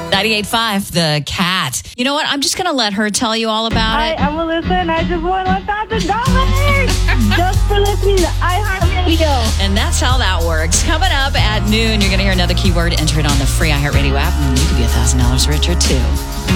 98.5, The Cat. You know what? I'm just going to let her tell you all about it. Hi, I'm Melissa, and I just won $1,000 just for listening to iHeartRadio. And that's how that works. Coming up at noon, you're going to hear another keyword. Enter it on the free iHeartRadio app, and you could be $1,000 richer, too.